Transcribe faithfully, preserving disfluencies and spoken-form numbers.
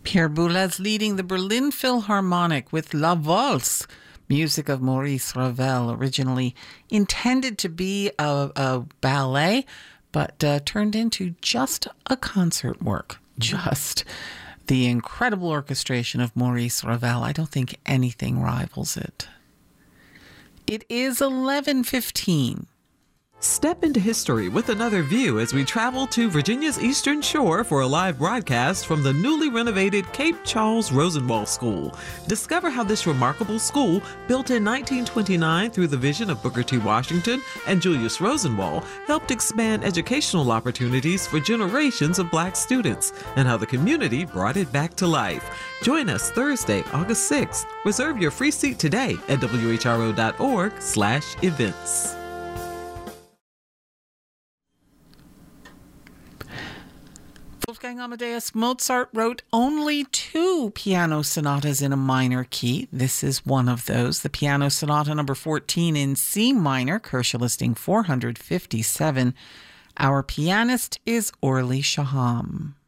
Pierre Boulez leading the Berlin Philharmonic with La Valse, music of Maurice Ravel, originally intended to be a, a ballet, but uh, turned into just a concert work. Just the incredible orchestration of Maurice Ravel. I don't think anything rivals it. It is eleven fifteen. Step into history with another view as we travel to Virginia's Eastern Shore for a live broadcast from the newly renovated Cape Charles Rosenwald School. Discover how this remarkable school, built in nineteen twenty-nine through the vision of Booker T. Washington and Julius Rosenwald, helped expand educational opportunities for generations of Black students, and how the community brought it back to life. Join us Thursday, August sixth. Reserve your free seat today at W H R O dot org slash events. Wolfgang Amadeus Mozart wrote only two piano sonatas in a minor key. This is one of those. The Piano Sonata number fourteen in C minor, Kershaw listing four hundred fifty-seven. Our pianist is Orly Shaham.